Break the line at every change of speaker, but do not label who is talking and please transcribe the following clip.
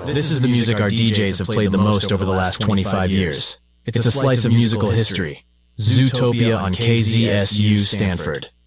This is the music our DJs have played the most over the last 25 years. It's a slice of musical history. Zootopia on KZSU Stanford.